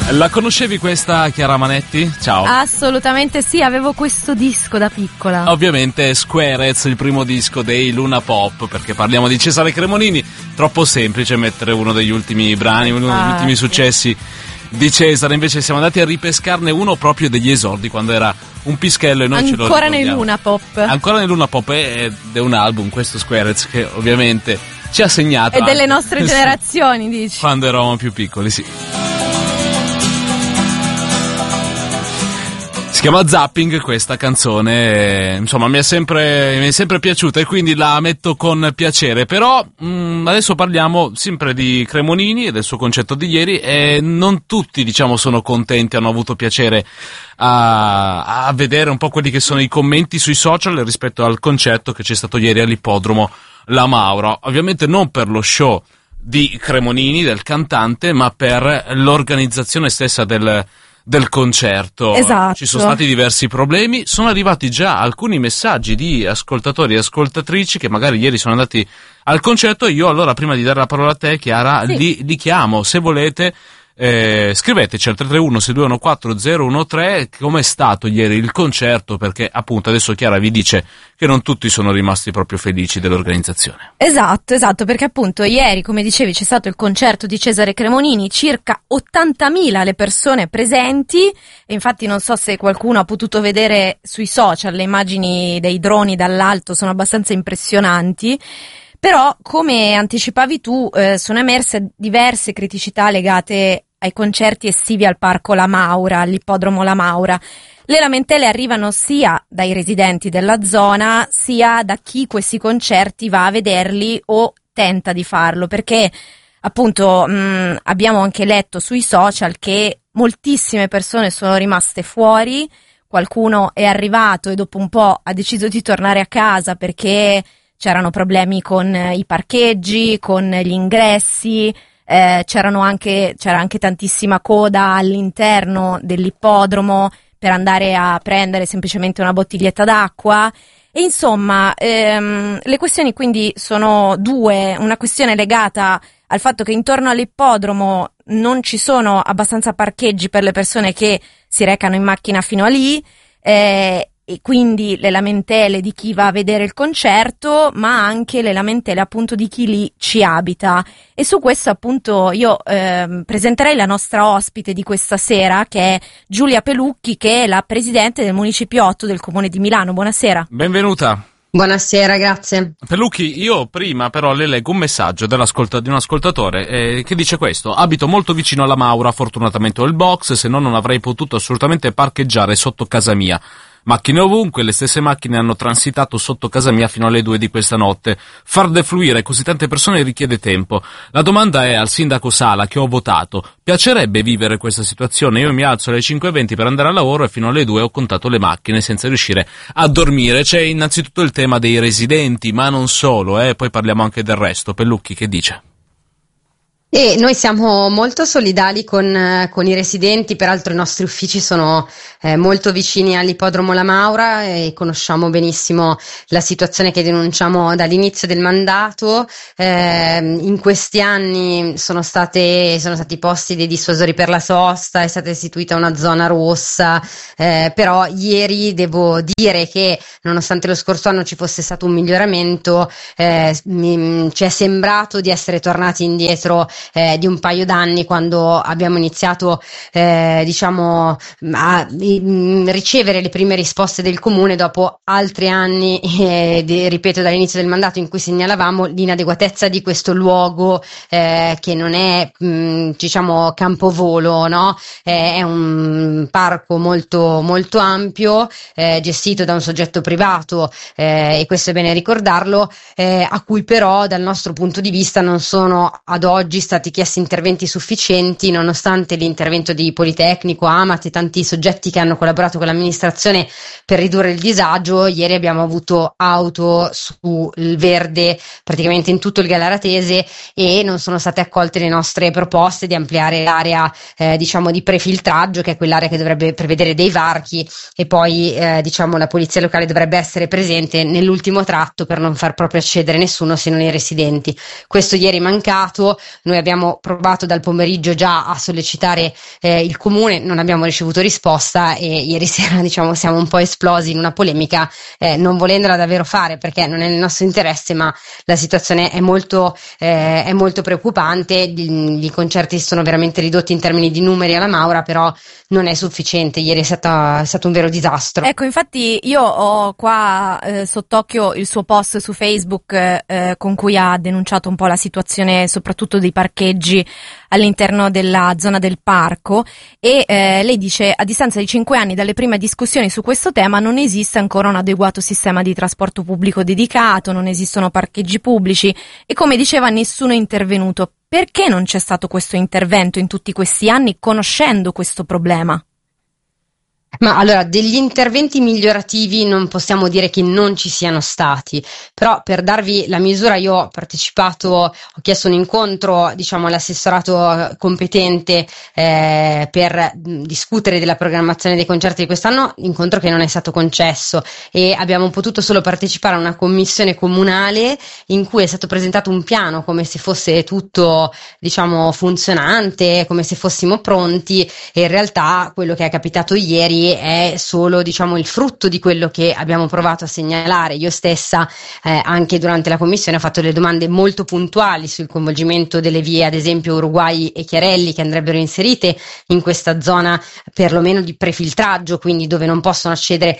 La conoscevi questa Chiara Manetti? Ciao. Assolutamente sì, avevo questo disco da piccola. Ovviamente Squarez, il primo disco dei Luna Pop, perché parliamo di Cesare Cremonini. Troppo semplice mettere uno degli ultimi brani, uno degli ultimi successi di Cesare. Invece siamo andati a ripescarne uno proprio degli esordi, quando era un pischello, e noi ce lo ricordiamo. Ancora nei Luna Pop. Ancora nei Luna Pop, ed è un album, questo Squarez, che ovviamente ci ha segnato. E delle nostre generazioni, dici? Quando eravamo più piccoli, sì. Si chiama Zapping questa canzone, insomma mi è sempre piaciuta e quindi la metto con piacere. Però adesso parliamo sempre di Cremonini e del suo concerto di ieri, e non tutti, diciamo, sono contenti, hanno avuto piacere a vedere un po' quelli che sono i commenti sui social rispetto al concerto che c'è stato ieri all'Ippodromo La Maura. Ovviamente non per lo show di Cremonini, del cantante, ma per l'organizzazione stessa del concerto. Esatto. Ci sono stati diversi problemi, sono arrivati già alcuni messaggi di ascoltatori e ascoltatrici che magari ieri sono andati al concerto. Io allora, prima di dare la parola a te, Chiara, sì, li chiamo, se volete. Scriveteci al 331-6214013 come è stato ieri il concerto, perché appunto adesso Chiara vi dice che non tutti sono rimasti proprio felici dell'organizzazione. Esatto, perché appunto ieri, come dicevi, c'è stato il concerto di Cesare Cremonini, circa 80.000 le persone presenti, e infatti non so se qualcuno ha potuto vedere sui social le immagini dei droni dall'alto, sono abbastanza impressionanti. Però, come anticipavi tu, sono emerse diverse criticità legate ai concerti estivi al Parco La Maura, all'Ippodromo La Maura. Le lamentele arrivano sia dai residenti della zona, sia da chi questi concerti va a vederli o tenta di farlo, perché appunto abbiamo anche letto sui social che moltissime persone sono rimaste fuori, qualcuno è arrivato e dopo un po' ha deciso di tornare a casa perché c'erano problemi con i parcheggi, con gli ingressi, c'era anche tantissima coda all'interno dell'ippodromo per andare a prendere semplicemente una bottiglietta d'acqua. E insomma, le questioni quindi sono due: una questione legata al fatto che intorno all'ippodromo non ci sono abbastanza parcheggi per le persone che si recano in macchina fino a lì, e quindi le lamentele di chi va a vedere il concerto, ma anche le lamentele appunto di chi lì ci abita. E su questo appunto io presenterei la nostra ospite di questa sera, che è Giulia Pelucchi, che è la presidente del Municipio 8 del Comune di Milano. Buonasera. Benvenuta. Buonasera, grazie. Pelucchi, io prima però le leggo un messaggio di un ascoltatore che dice questo: abito molto vicino alla Maura, fortunatamente ho il box, se no non avrei potuto assolutamente parcheggiare sotto casa mia. Macchine ovunque, le stesse macchine hanno transitato sotto casa mia fino alle 2 di questa notte. Far defluire così tante persone richiede tempo. La domanda è al sindaco Sala, che ho votato: piacerebbe vivere questa situazione? Io mi alzo alle 5:20 per andare al lavoro e fino alle 2 ho contato le macchine senza riuscire a dormire. C'è innanzitutto il tema dei residenti, ma non solo, poi parliamo anche del resto. Pellucchi, che dice? E noi siamo molto solidali con i residenti, peraltro i nostri uffici sono molto vicini all'Ippodromo La Maura e conosciamo benissimo la situazione che denunciamo dall'inizio del mandato. In questi anni sono stati posti dei dissuasori per la sosta, è stata istituita una zona rossa, però ieri devo dire che nonostante lo scorso anno ci fosse stato un miglioramento, ci è sembrato di essere tornati indietro di un paio d'anni, quando abbiamo iniziato a ricevere le prime risposte del comune dopo altri anni, ripeto, dall'inizio del mandato, in cui segnalavamo l'inadeguatezza di questo luogo, che non è campovolo, no? È un parco molto molto ampio, gestito da un soggetto privato, e questo è bene ricordarlo, a cui però dal nostro punto di vista non sono ad oggi stati chiesti interventi sufficienti, nonostante l'intervento di Politecnico, Amat e tanti soggetti che hanno collaborato con l'amministrazione per ridurre il disagio. Ieri abbiamo avuto auto sul verde praticamente in tutto il Galaratese e non sono state accolte le nostre proposte di ampliare l'area di prefiltraggio, che è quell'area che dovrebbe prevedere dei varchi, e poi la polizia locale dovrebbe essere presente nell'ultimo tratto per non far proprio accedere nessuno se non i residenti. Questo ieri è mancato. Noi abbiamo provato dal pomeriggio già a sollecitare il comune, non abbiamo ricevuto risposta e ieri sera diciamo siamo un po' esplosi in una polemica, non volendola davvero fare perché non è nel nostro interesse, ma la situazione è molto preoccupante. I concerti sono veramente ridotti in termini di numeri alla Maura, però non è sufficiente. Ieri è stato un vero disastro. Ecco, infatti io ho qua sott'occhio il suo post su Facebook con cui ha denunciato un po' la situazione soprattutto dei parcheggi all'interno della zona del parco e lei dice: a distanza di 5 anni dalle prime discussioni su questo tema non esiste ancora un adeguato sistema di trasporto pubblico dedicato, non esistono parcheggi pubblici e, come diceva, nessuno è intervenuto. Perché non c'è stato questo intervento in tutti questi anni conoscendo questo problema? Ma allora, degli interventi migliorativi non possiamo dire che non ci siano stati, però per darvi la misura io ho partecipato, ho chiesto un incontro, diciamo, all'assessorato competente per discutere della programmazione dei concerti di quest'anno, incontro che non è stato concesso, e abbiamo potuto solo partecipare a una commissione comunale in cui è stato presentato un piano come se fosse tutto, diciamo, funzionante, come se fossimo pronti, e in realtà quello che è capitato ieri è solo, diciamo, il frutto di quello che abbiamo provato a segnalare. Io stessa anche durante la commissione ho fatto delle domande molto puntuali sul coinvolgimento delle vie, ad esempio Uruguay e Chiarelli, che andrebbero inserite in questa zona perlomeno di prefiltraggio, quindi dove non possono accedere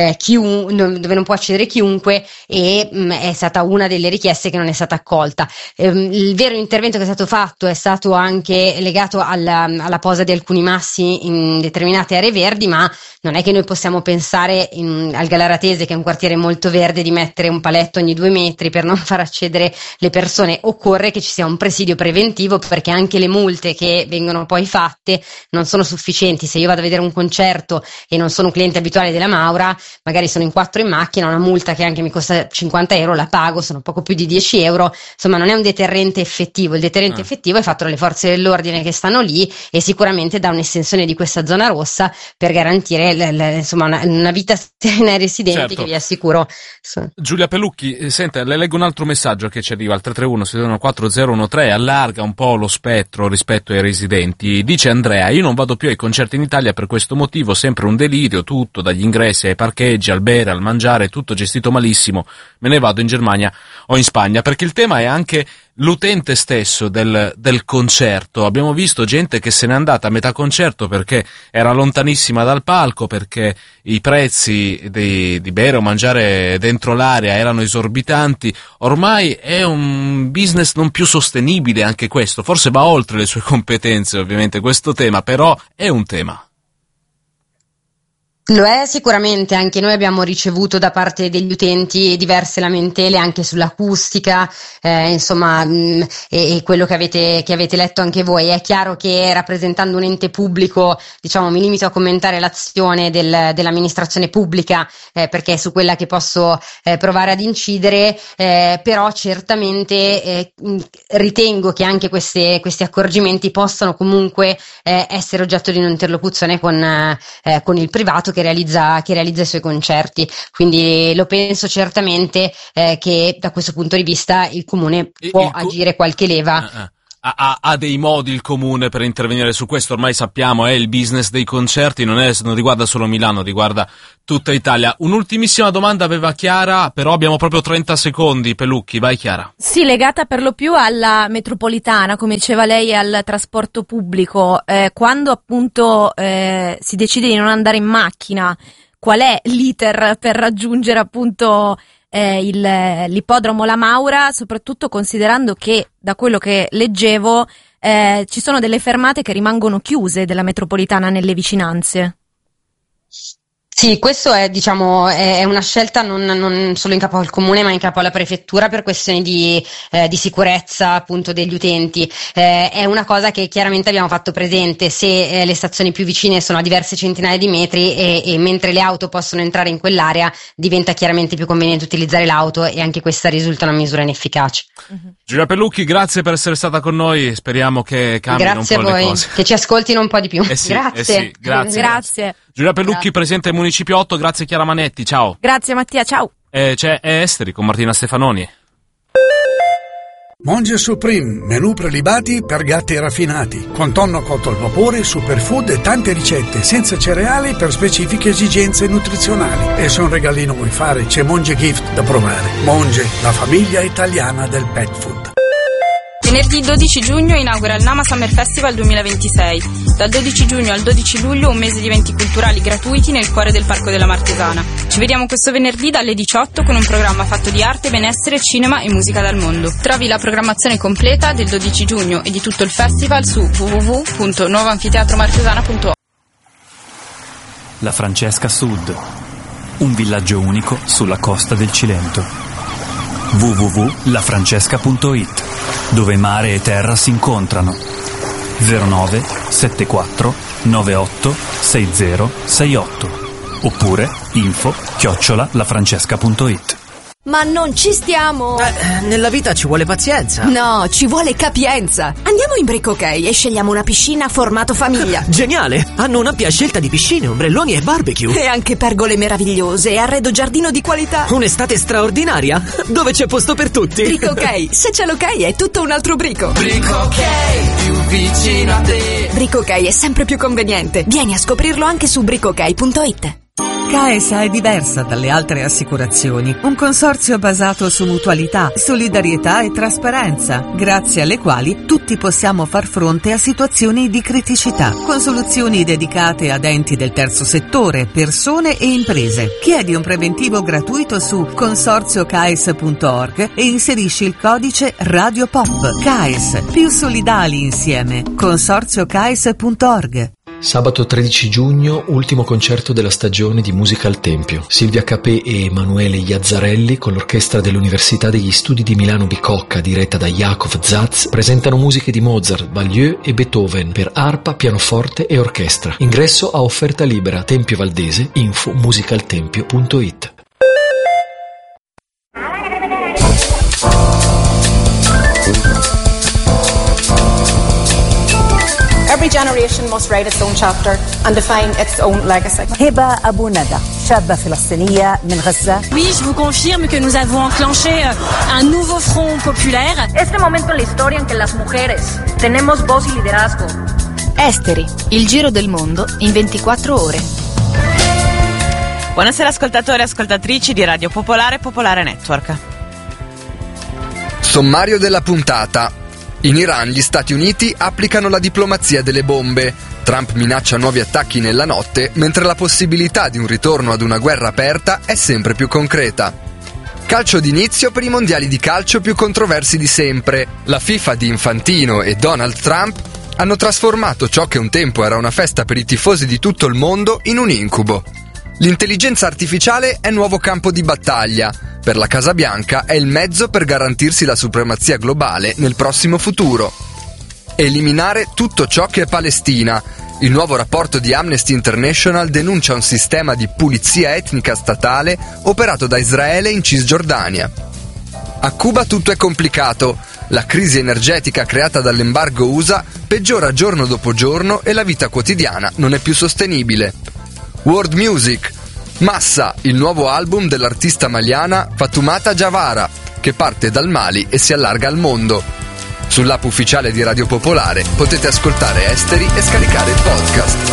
dove non può accedere chiunque, e è stata una delle richieste che non è stata accolta. Il vero intervento che è stato fatto è stato anche legato alla posa di alcuni massi in determinate aree verdi, ma non è che noi possiamo pensare al Galaratese, che è un quartiere molto verde, di mettere un paletto ogni 2 metri per non far accedere le persone. Occorre che ci sia un presidio preventivo, perché anche le multe che vengono poi fatte non sono sufficienti. Se io vado a vedere un concerto e non sono un cliente abituale della Maura, magari sono in 4 in macchina, una multa che anche mi costa 50 euro la pago, sono poco più di 10 euro, insomma non è un deterrente effettivo. Il deterrente effettivo è fatto dalle forze dell'ordine che stanno lì, e sicuramente da un'estensione di questa zona rossa per garantire insomma una vita serena ai residenti, certo, che vi assicuro. Giulia Pelucchi, senta, le leggo un altro messaggio che ci arriva al 331-614-013, allarga un po' lo spettro rispetto ai residenti. Dice Andrea: io non vado più ai concerti in Italia per questo motivo, sempre un delirio, tutto, dagli ingressi ai parcheggi, al bere, al mangiare, tutto gestito malissimo, me ne vado in Germania o in Spagna, perché il tema è anche l'utente stesso del concerto. Abbiamo visto gente che se n'è andata a metà concerto perché era lontanissima dal palco, perché i prezzi di bere o mangiare dentro l'area erano esorbitanti. Ormai è un business non più sostenibile anche questo, forse va oltre le sue competenze ovviamente questo tema, però è un tema. Lo è sicuramente, anche noi abbiamo ricevuto da parte degli utenti diverse lamentele anche sull'acustica, insomma, e quello che avete letto anche voi. È chiaro che, rappresentando un ente pubblico, diciamo, mi limito a commentare l'azione dell'amministrazione pubblica, perché è su quella che posso provare ad incidere, però certamente ritengo che anche questi accorgimenti possano comunque essere oggetto di un'interlocuzione con il privato che realizza i suoi concerti. Quindi lo penso certamente che da questo punto di vista il comune può agire qualche leva. Ha dei modi il comune per intervenire su questo. Ormai sappiamo, il business dei concerti non riguarda solo Milano, riguarda tutta Italia. Un'ultimissima domanda aveva Chiara, però abbiamo proprio 30 secondi. Pelucchi, vai Chiara. Sì, legata per lo più alla metropolitana, come diceva lei, al trasporto pubblico. Quando appunto si decide di non andare in macchina, qual è l'iter per raggiungere appunto l'ippodromo La Maura, soprattutto considerando che, da quello che leggevo, ci sono delle fermate che rimangono chiuse della metropolitana nelle vicinanze? Sì, questo è, diciamo, è una scelta non solo in capo al comune, ma in capo alla prefettura, per questioni di sicurezza appunto degli utenti. È una cosa che chiaramente abbiamo fatto presente: se le stazioni più vicine sono a diverse centinaia di metri e mentre le auto possono entrare in quell'area, diventa chiaramente più conveniente utilizzare l'auto, e anche questa risulta una misura inefficace. Giulia Pelucchi, grazie per essere stata con noi, speriamo che cambino un po' le cose. Grazie a voi, che ci ascoltino un po' di più. Grazie. Grazie. Giulia Pelucchi, presidente del Municipio 8, grazie Chiara Manetti, ciao. Grazie Mattia, ciao. C'è Esteri con Martina Stefanoni. Monge Supreme, menù prelibati per gatti raffinati, con tonno cotto al vapore, superfood e tante ricette, senza cereali per specifiche esigenze nutrizionali. E se un regalino vuoi fare, c'è Monge Gift da provare. Monge, la famiglia italiana del pet food. Venerdì 12 giugno inaugura il Nama Summer Festival 2026. Dal 12 giugno al 12 luglio un mese di eventi culturali gratuiti nel cuore del Parco della Martesana. Ci vediamo questo venerdì dalle 18 con un programma fatto di arte, benessere, cinema e musica dal mondo. Trovi la programmazione completa del 12 giugno e di tutto il festival su www.nuovoanfiteatromartesana.org. La Francesca Sud, un villaggio unico sulla costa del Cilento. www.lafrancesca.it, dove mare e terra si incontrano. 09 74 98 60 68 oppure info@lafrancesca.it. Ma non ci stiamo! Nella vita ci vuole pazienza. No, ci vuole capienza. Andiamo in Brick OK e scegliamo una piscina formato famiglia. Geniale! Hanno un'ampia scelta di piscine, ombrelloni e barbecue. E anche pergole meravigliose e arredo giardino di qualità. Un'estate straordinaria, dove c'è posto per tutti. Brick OK, se c'è l'ok è tutto un altro brico. Brick OK, più vicino a te. Brick OK è sempre più conveniente. Vieni a scoprirlo anche su brickok.it. CAESA è diversa dalle altre assicurazioni, un consorzio basato su mutualità, solidarietà e trasparenza, grazie alle quali tutti possiamo far fronte a situazioni di criticità, con soluzioni dedicate ad enti del terzo settore, persone e imprese. Chiedi un preventivo gratuito su consorziocaes.org e inserisci il codice Radio Pop. CAES, più solidali insieme. consorziocaes.org. Sabato 13 giugno, ultimo concerto della stagione di Musica al Tempio. Silvia Capè e Emanuele Iazzarelli, con l'orchestra dell'Università degli Studi di Milano Bicocca, diretta da Jakov Zaz, presentano musiche di Mozart, Baglieu e Beethoven per arpa, pianoforte e orchestra. Ingresso a offerta libera. Tempio Valdese, info musicaltempio.it. Every generation must write its own chapter and define its own legacy. Heba Abou Nada, شابة فلسطينية من غزة. Oui, je vous confirme que nous avons enclenché un nouveau front populaire. Este momento en la historia en que las mujeres tenemos voz y liderazgo. Esteri, il giro del mondo in 24 ore. Buonasera ascoltatori e ascoltatrici di Radio Popolare Popolare Network. Sommario della puntata. In Iran gli Stati Uniti applicano la diplomazia delle bombe. Trump minaccia nuovi attacchi nella notte, mentre la possibilità di un ritorno ad una guerra aperta è sempre più concreta. Calcio d'inizio per i mondiali di calcio più controversi di sempre. La FIFA di Infantino e Donald Trump hanno trasformato ciò che un tempo era una festa per i tifosi di tutto il mondo in un incubo. L'intelligenza artificiale è nuovo campo di battaglia. Per la Casa Bianca è il mezzo per garantirsi la supremazia globale nel prossimo futuro. Eliminare tutto ciò che è Palestina. Il nuovo rapporto di Amnesty International denuncia un sistema di pulizia etnica statale operato da Israele in Cisgiordania. A Cuba tutto è complicato. La crisi energetica creata dall'embargo USA peggiora giorno dopo giorno e la vita quotidiana non è più sostenibile. World Music. Massa, il nuovo album dell'artista maliana Fatoumata Jawara, che parte dal Mali e si allarga al mondo. Sull'app ufficiale di Radio Popolare potete ascoltare Esteri e scaricare il podcast.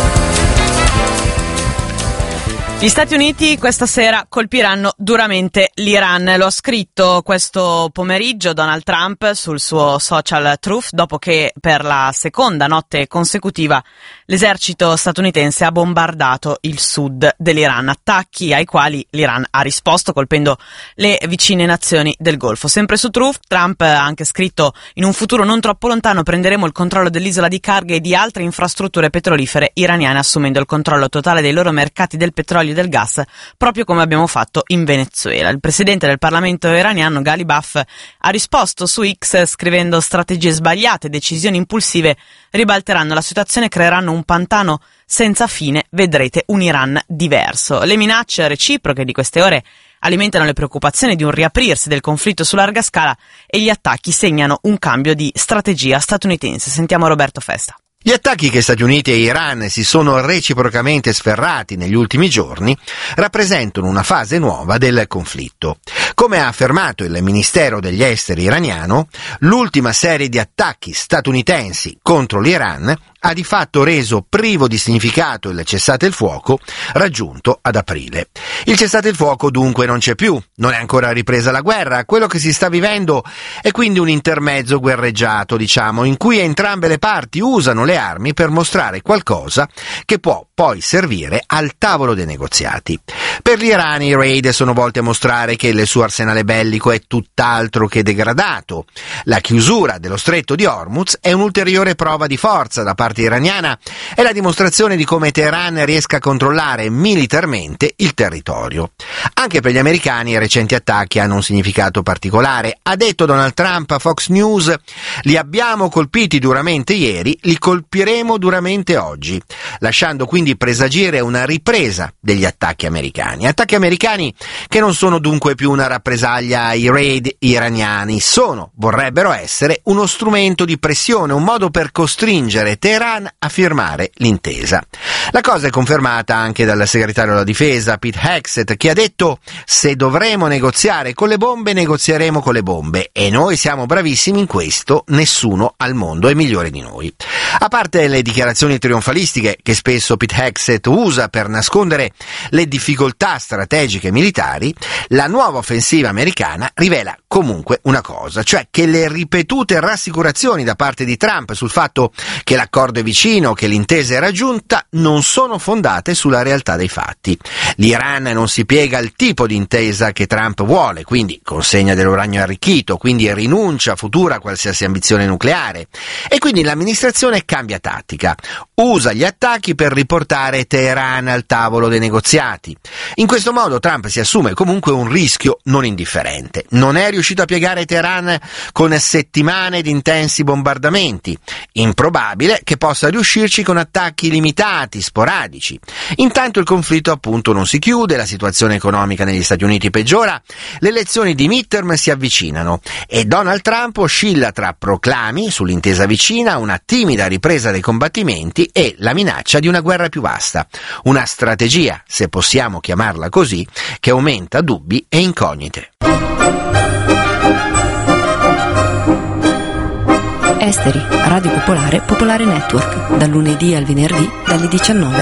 Gli Stati Uniti questa sera colpiranno duramente l'Iran. Lo ha scritto questo pomeriggio Donald Trump sul suo social Truth, dopo che per la seconda notte consecutiva l'esercito statunitense ha bombardato il sud dell'Iran, attacchi ai quali l'Iran ha risposto colpendo le vicine nazioni del Golfo. Sempre su Truth, Trump ha anche scritto: in un futuro non troppo lontano prenderemo il controllo dell'isola di Karg e di altre infrastrutture petrolifere iraniane, assumendo il controllo totale dei loro mercati del petrolio e del gas, proprio come abbiamo fatto in Venezuela. Il presidente del Parlamento iraniano Ghalibaf ha risposto su X scrivendo: strategie sbagliate, decisioni impulsive ribalteranno la situazione e creeranno un pantano senza fine, vedrete un Iran diverso. Le minacce reciproche di queste ore alimentano le preoccupazioni di un riaprirsi del conflitto su larga scala e gli attacchi segnano un cambio di strategia statunitense. Sentiamo Roberto Festa. Gli attacchi che Stati Uniti e Iran si sono reciprocamente sferrati negli ultimi giorni rappresentano una fase nuova del conflitto. Come ha affermato il Ministero degli Esteri iraniano, l'ultima serie di attacchi statunitensi contro l'Iran ha di fatto reso privo di significato il cessate il fuoco raggiunto ad aprile. Il cessate il fuoco dunque non c'è più, non è ancora ripresa la guerra, quello che si sta vivendo è quindi un intermezzo guerreggiato, in cui entrambe le parti usano le armi per mostrare qualcosa che può poi servire al tavolo dei negoziati. Per gli irani i raid sono volti a mostrare che il suo arsenale bellico è tutt'altro che degradato. La chiusura dello stretto di Hormuz è un'ulteriore prova di forza da parte iraniana e la dimostrazione di come Teheran riesca a controllare militarmente il territorio. Anche per gli americani i recenti attacchi hanno un significato particolare. Ha detto Donald Trump a Fox News: li abbiamo colpiti duramente ieri, li colpiremo duramente oggi, lasciando quindi presagire una ripresa degli attacchi americani. Attacchi americani che non sono dunque più una rappresaglia ai raid iraniani, vorrebbero essere uno strumento di pressione, un modo per costringere Teheran a firmare l'intesa. La cosa è confermata anche dal segretario della difesa Pete Hegseth, che ha detto: se dovremo negoziare con le bombe, negozieremo con le bombe, e noi siamo bravissimi in questo, nessuno al mondo è migliore di noi. A parte le dichiarazioni trionfalistiche che spesso Pete Hegseth usa per nascondere le difficoltà strategiche e militari, la nuova offensiva americana rivela comunque una cosa, cioè che le ripetute rassicurazioni da parte di Trump sul fatto che l'accordo è vicino, che l'intesa è raggiunta, non sono fondate sulla realtà dei fatti. L'Iran non si piega al tipo di intesa che Trump vuole, quindi consegna dell'uranio arricchito, quindi rinuncia futura a qualsiasi ambizione nucleare, e quindi l'amministrazione cambia tattica, usa gli attacchi per riportare Teheran al tavolo dei negoziati. In questo modo Trump si assume comunque un rischio non indifferente. Non è riuscito a piegare Teheran con settimane di intensi bombardamenti, improbabile che possa riuscirci con attacchi limitati, sporadici. Intanto il conflitto appunto non si chiude, la situazione economica negli Stati Uniti peggiora, le elezioni di midterm si avvicinano e Donald Trump oscilla tra proclami sull'intesa vicina, una timida ripresa dei combattimenti e la minaccia di una guerra più vasta. Una strategia, se possiamo chiamarla così, che aumenta dubbi e incognite. Esteri, Radio Popolare, Popolare Network, dal lunedì al venerdì, dalle 19